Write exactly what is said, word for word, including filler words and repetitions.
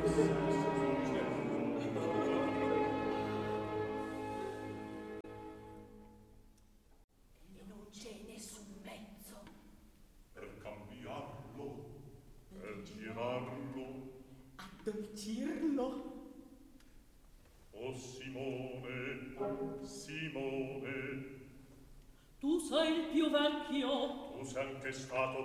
Oh Simone, Simone, tu sei il più vecchio, tu sei anche stato